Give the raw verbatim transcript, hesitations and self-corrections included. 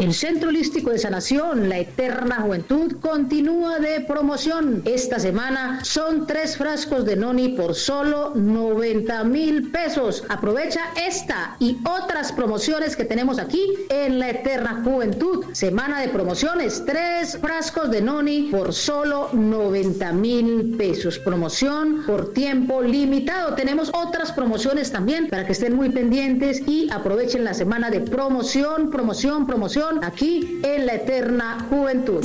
En Centro Holístico de Sanación, la Eterna Juventud continúa de promoción. Esta semana son tres frascos de noni por solo noventa mil pesos. Aprovecha esta y otras promociones que tenemos aquí en la Eterna Juventud. Semana de promociones, tres frascos de noni por solo noventa mil pesos. Promoción por tiempo limitado. Tenemos otras promociones también para que estén muy pendientes y aprovechen la semana de promoción, promoción, promoción aquí en la Eterna Juventud.